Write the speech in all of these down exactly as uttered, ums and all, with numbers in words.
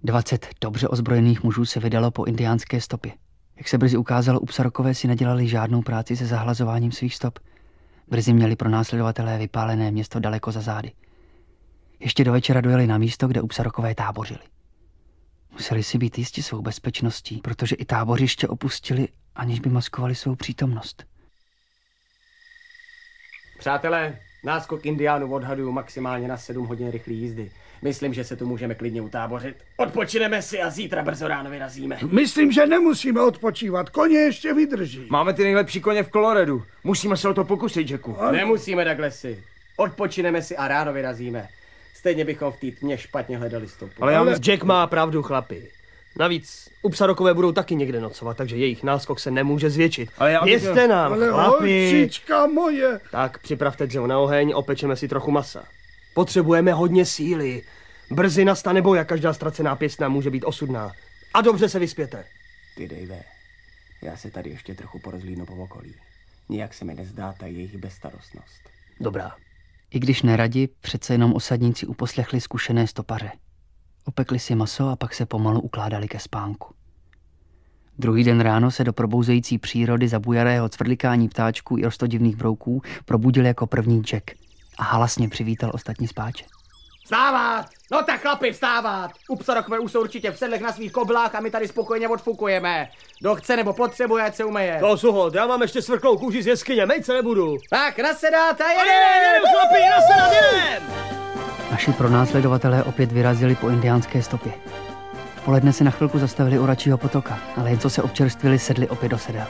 Dvacet dobře ozbrojených mužů se vydalo po indiánské stopě. Jak se brzy ukázalo, Upsarokové si nedělali žádnou práci se zahlazováním svých stop. Brzy měli pronásledovatelé vypálené město daleko za zády. Ještě do večera dojeli na místo, kde Upsarokové tábořili. Museli si být jistí svou bezpečností, protože i tábořiště opustili, aniž by maskovali svou přítomnost. Přátelé, náskok indiánů odhaduju maximálně na sedm hodin rychlé jízdy. Myslím, že se tu můžeme klidně utábořit. Odpočineme si a zítra brzo ráno vyrazíme. Myslím, že nemusíme odpočívat. Koně ještě vydrží. Máme ty nejlepší koně v Coloredu. Musíme se o to pokusit, Jacku. Ano. Nemusíme, Douglasi. Odpočineme si a ráno vyrazíme. Stejně bychom v té tmě špatně hledali stopu. Ale, Ale Jack má pravdu, chlapi. Navíc Upsarokové budou taky někde nocovat, takže jejich náskok se nemůže zvětšit. Ale já Věřte bych... nám, Ale chlapi. holčička moje. Tak připravte dřevo na oheň, opečeme si trochu masa. Potřebujeme hodně síly. Brzy nastane boj a každá ztracená pěstna může být osudná. A dobře se vyspěte. Ty Dave, já se tady ještě trochu porozhlídnu po okolí. Nijak se mi nezdá ta jejich bezstarostnost. Dobrá. I když neradi, přece jenom osadníci uposlechli zkušené stopaře. Opekli si maso a pak se pomalu ukládali ke spánku. Druhý den ráno se do probouzející přírody zabujarého cvrlikání ptáčků i rostodivných brouků probudil jako první Jack a halasně přivítal ostatní spáče. Vstávat! No tak chlapi, vstávat! Upsarokové už jsou určitě v sedlech na svých koblách a my tady spokojeně odfukujeme. Kdo chce nebo potřebuje, ať se umeje. To Suhod, já mám ještě svrklou kůži z jeskyně, mejt se nebudu. Tak, nasedat a jedem! Jedem, chlapi, nasedat, jedem! Naši pronásledovatelé opět vyrazili po indiánské stopě. V poledne se na chvilku zastavili u Račího potoka, ale jen co se občerstvili, sedli opět do sedel.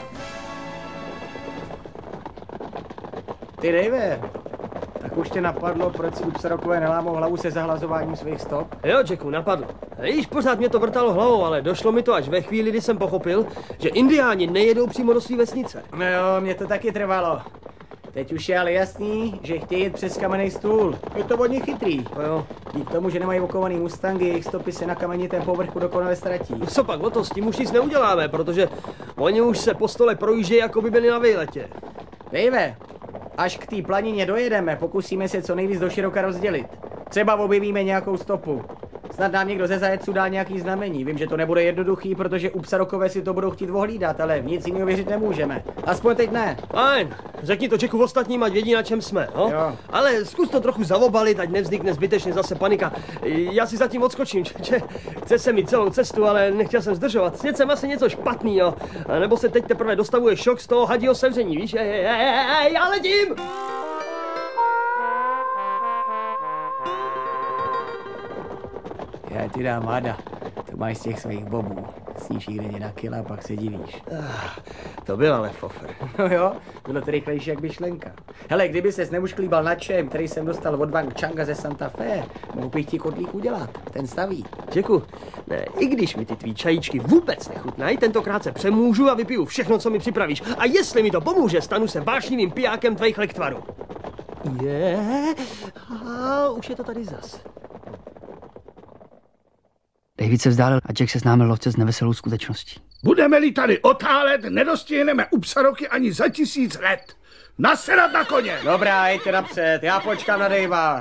Ty Dave, tak už tě napadlo, proč si Upsarokové nelámou hlavu se zahlazováním svých stop? Jo, Jacku, napadlo. Již pořád mě to vrtalo hlavou, ale došlo mi to až ve chvíli, kdy jsem pochopil, že indiáni nejedou přímo do své vesnice. No jo, mě to taky trvalo. Teď už je ale jasný, že chtějí jít přes kamenný stůl. Je to hodně chytrý. No jo. Dík tomu, že nemají okovaný mustangy, jejich stopy se na kamenitém povrchu dokonale ztratí. Co pak o to, s tím už nic neuděláme, protože oni už se po stole projíždějí, jako by byli na výletě. Dave, až k té planině dojedeme, pokusíme se co nejvíc doširoka rozdělit. Třeba objevíme nějakou stopu. Snad nám někdo ze zajeců dá nějaký znamení. Vím, že to nebude jednoduchý, protože Upsarokové si to budou chtít ohlídat, ale v nic jiného věřit nemůžeme. Aspoň teď ne. Fajn, řekni to Jacku ostatním, ať vědí, na čem jsme, no? Jo. Ale zkus to trochu zavobalit, ať nevznikne zbytečně zase panika. Já si zatím odskočím, če, chce se mi celou cestu, ale nechtěl jsem zdržovat. Sněd jsem asi něco špatný, jo. A nebo se teď teprve dostavuje šok z toho hadího sevření, víš? Ej, ej, ej, ej, já letím! Já ti dám hada. To máš z těch svých bobů. Sníš jí denně na kila a pak se divíš. Ah, to byl ale fofr. No jo, bylo to rychlejší jak myšlenka. Hele, kdyby ses neušklíbal na čem, který jsem dostal od Wang Changa ze Santa Fe, mohl bych ti kotlík udělat. Ten staví. Jacku, ne, i když mi ty tvý čajíčky vůbec nechutnají, tentokrát se přemůžu a vypiju všechno, co mi připravíš. A jestli mi to pomůže, stanu se vášnivým pijákem tvých lektvarů. Je, a už je to tady zas. David se vzdálil a Jack se známil lovce s neveselou skutečností. Budeme-li tady otálet, nedostihneme Upsaroky ani za tisíc let. Nasedat na koně! Dobrá, jděte napřed, já počkám na Davea.